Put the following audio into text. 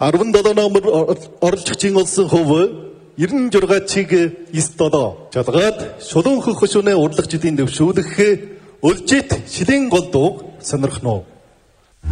17 номер оролцогчийн олсон хувь 96-9-7 жалгаад шулуун хөх хөшөөнэ урлагчдын дэвшүүлэх өлжит шилийн голдууг сонирхно.